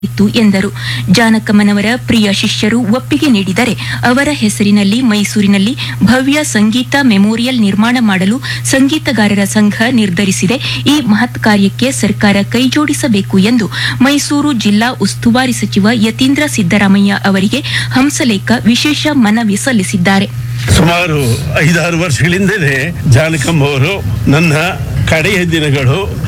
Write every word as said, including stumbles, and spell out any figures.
ಇತ್ತು ಎಂದರು. ಜಾನಕಮ್ಮನವರ ಪ್ರಿಯ ಶಿಷ್ಯರು ಒಪ್ಪಿಗೆ ನೀಡಿದರೆ ಅವರ ಹೆಸರಿನಲ್ಲಿ ಮೈಸೂರಿನಲ್ಲಿ ಭವ್ಯ ಸಂಗೀತ ಮೆಮೋರಿಯಲ್ ನಿರ್ಮಾಣ ಮಾಡಲು ಸಂಗೀತಗಾರರ ಸಂಘ ನಿರ್ಧರಿಸಿದೆ. ಈ ಮಹತ್ ಕಾರ್ಯಕ್ಕೆ ಸರ್ಕಾರ ಕೈಜೋಡಿಸಬೇಕು ಎಂದು ಮೈಸೂರು ಜಿಲ್ಲಾ ಉಸ್ತುವಾರಿ ಸಚಿವ ಯತೀಂದ್ರ ಸಿದ್ದರಾಮಯ್ಯ ಅವರಿಗೆ ಹಂಸಲೇಖ ವಿಶೇಷ ಮನವಿ ಸಲ್ಲಿಸಿದ್ದಾರೆ. ಸುಮಾರು ಐದಾರು ವರ್ಷಗಳಿಂದಲೇ ಜಾನಕಮ್ಮ ಅವರು ನನ್ನ ಕಡೆಯ ದಿನಗಳು